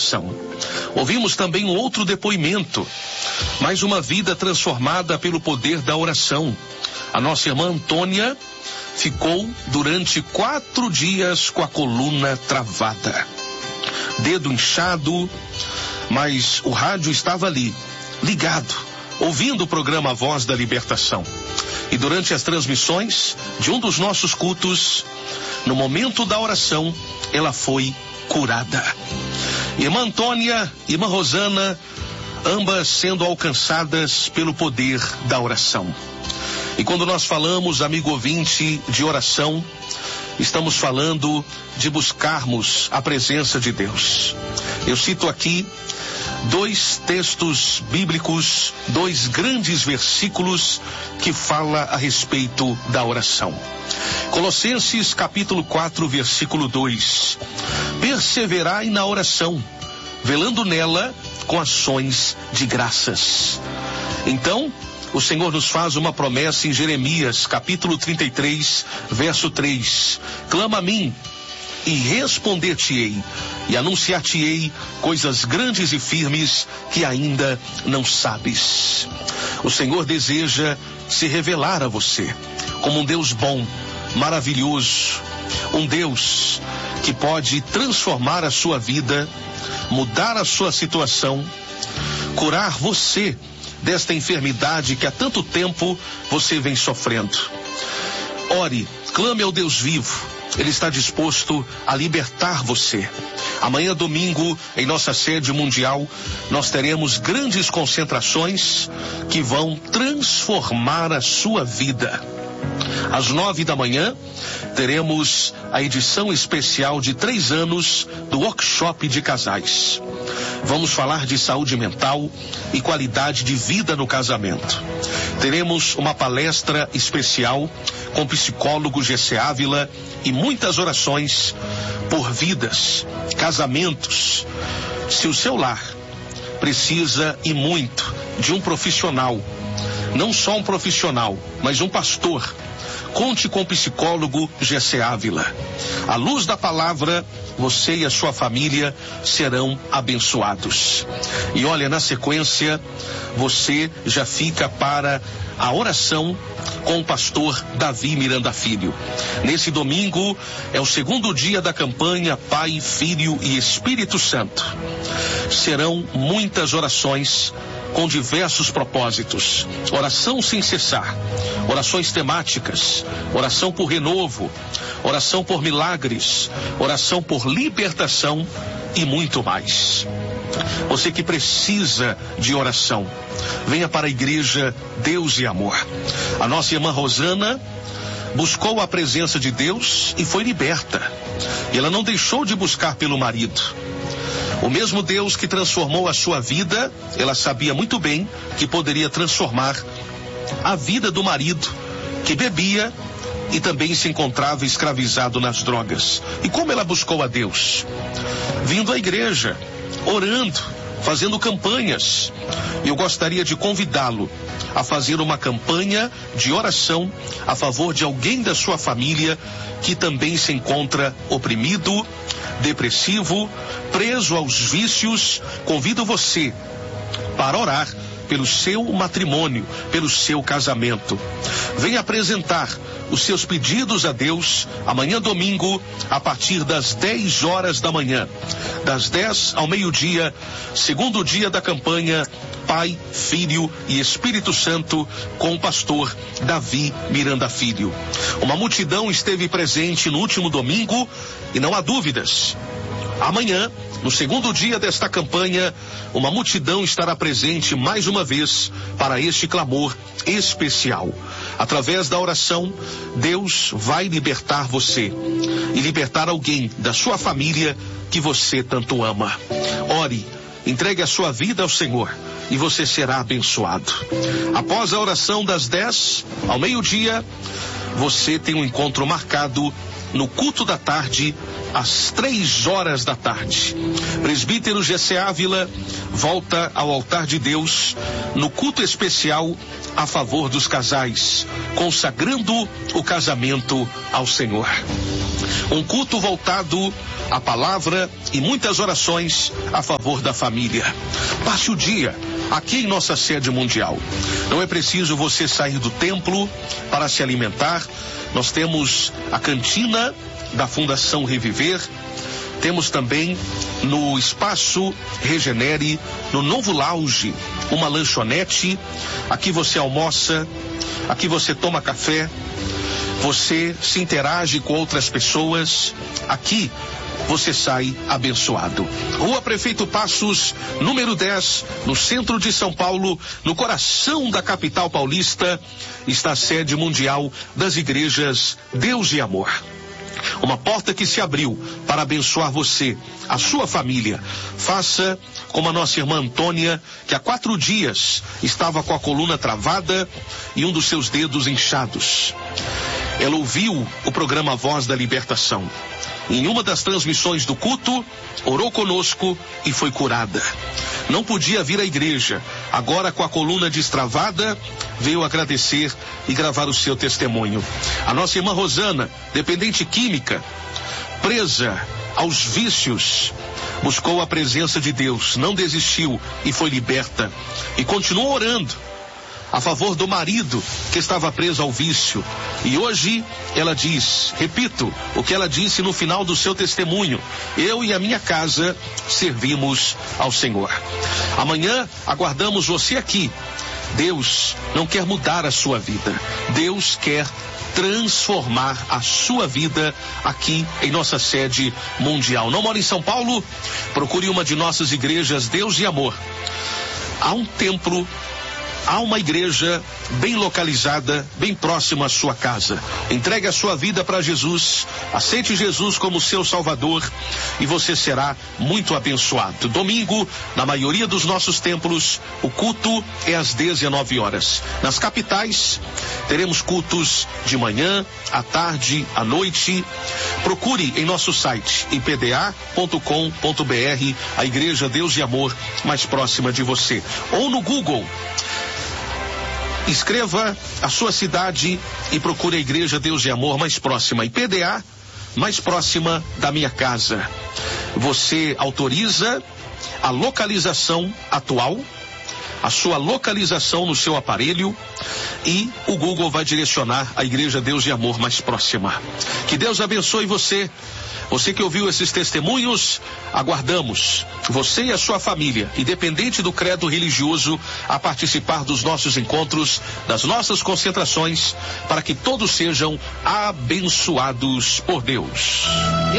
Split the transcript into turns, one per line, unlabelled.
oração. Ouvimos também um outro depoimento, mais uma vida transformada pelo poder da oração. A nossa irmã Antônia ficou durante 4 dias com a coluna travada, dedo inchado, mas o rádio estava ali, ligado, ouvindo o programa Voz da Libertação. E durante as transmissões de um dos nossos cultos, no momento da oração, ela foi curada. Irmã Antônia, irmã Rosana, ambas sendo alcançadas pelo poder da oração. E quando nós falamos, amigo ouvinte, de oração, estamos falando de buscarmos a presença de Deus. Eu cito aqui 2 textos bíblicos, 2 grandes versículos que fala a respeito da oração. Colossenses capítulo 4, versículo 2. Perseverai na oração, velando nela com ações de graças. Então, o Senhor nos faz uma promessa em Jeremias, capítulo 33, verso 3. Clama a mim, e responder-te-ei, e anunciar-te-ei coisas grandes e firmes que ainda não sabes. O Senhor deseja se revelar a você como um Deus bom, maravilhoso, um Deus que pode transformar a sua vida, mudar a sua situação, curar você desta enfermidade que há tanto tempo você vem sofrendo. Ore, clame ao Deus vivo. Ele está disposto a libertar você. Amanhã, domingo, em nossa sede mundial, nós teremos grandes concentrações que vão transformar a sua vida. Às 9 da manhã, teremos a edição especial de 3 anos do workshop de casais. Vamos falar de saúde mental e qualidade de vida no casamento. Teremos uma palestra especial com o psicólogo Gessé Ávila e muitas orações por vidas, casamentos. Se o seu lar precisa e muito de um profissional, não só um profissional, mas um pastor, conte com o psicólogo Gessé Ávila. À luz da palavra, você e a sua família serão abençoados. E olha, na sequência, você já fica para a oração com o pastor Davi Miranda Filho. Nesse domingo é o 2º dia da campanha Pai, Filho e Espírito Santo. Serão muitas orações com diversos propósitos. Oração sem cessar, orações temáticas, oração por renovo, oração por milagres, oração por libertação e muito mais. Você que precisa de oração, venha para a igreja Deus e Amor. A nossa irmã Rosana buscou a presença de Deus e foi liberta. E ela não deixou de buscar pelo marido. O mesmo Deus que transformou a sua vida, ela sabia muito bem que poderia transformar a vida do marido, que bebia e também se encontrava escravizado nas drogas. E como ela buscou a Deus? Vindo à igreja, orando, fazendo campanhas. Eu gostaria de convidá-lo a fazer uma campanha de oração a favor de alguém da sua família que também se encontra oprimido, depressivo, preso aos vícios. Convido você para orar pelo seu matrimônio, pelo seu casamento. Venha apresentar os seus pedidos a Deus amanhã, domingo, a partir das 10 horas da manhã. Das 10 ao meio-dia, 2º dia da campanha Pai, Filho e Espírito Santo, com o pastor Davi Miranda Filho. Uma multidão esteve presente no último domingo e não há dúvidas. Amanhã, no 2º dia desta campanha, uma multidão estará presente mais uma vez para este clamor especial. Através da oração, Deus vai libertar você e libertar alguém da sua família que você tanto ama. Ore, entregue a sua vida ao Senhor e você será abençoado. Após a oração das 10 ao meio-dia, você tem um encontro marcado no culto da tarde às 3 da tarde. Presbítero Gessé Ávila volta ao altar de Deus no culto especial a favor dos casais, consagrando o casamento ao Senhor. Um culto voltado à palavra e muitas orações a favor da família. Passe o dia aqui em nossa sede mundial. Não é preciso você sair do templo para se alimentar. Nós temos a cantina da Fundação Reviver. Temos também no Espaço Regenere, no Novo Lounge, uma lanchonete. Aqui você almoça, aqui você toma café, você se interage com outras pessoas. Aqui você sai abençoado. Rua Prefeito Passos, número 10, no centro de São Paulo, no coração da capital paulista, está a sede mundial das igrejas Deus e Amor. Uma porta que se abriu para abençoar você, a sua família. Faça como a nossa irmã Antônia, que há 4 dias estava com a coluna travada e um dos seus dedos inchados. Ela ouviu o programa Voz da Libertação. Em uma das transmissões do culto, orou conosco e foi curada. Não podia vir à igreja. Agora, com a coluna destravada, veio agradecer e gravar o seu testemunho. A nossa irmã Rosana, dependente química, presa aos vícios, buscou a presença de Deus, não desistiu e foi liberta. E continuou orando a favor do marido que estava preso ao vício. E hoje ela diz, repito, o que ela disse no final do seu testemunho: eu e a minha casa servimos ao Senhor. Amanhã aguardamos você aqui. Deus não quer mudar a sua vida. Deus quer transformar a sua vida aqui em nossa sede mundial. Não mora em São Paulo? Procure uma de nossas igrejas Deus e Amor. Há um templo, há uma igreja bem localizada, bem próxima à sua casa. Entregue a sua vida para Jesus, aceite Jesus como seu Salvador e você será muito abençoado. Domingo, na maioria dos nossos templos, o culto é às 19 horas. Nas capitais, teremos cultos de manhã, à tarde, à noite. Procure em nosso site, ipda.com.br, a Igreja Deus e Amor mais próxima de você. Ou no Google, escreva a sua cidade e procure a Igreja Deus e Amor mais próxima. IPDA, mais próxima da minha casa. Você autoriza a localização atual, a sua localização no seu aparelho, e o Google vai direcionar a Igreja Deus e Amor mais próxima. Que Deus abençoe você. Você que ouviu esses testemunhos, aguardamos você e a sua família, independente do credo religioso, a participar dos nossos encontros, das nossas concentrações, para que todos sejam abençoados por Deus.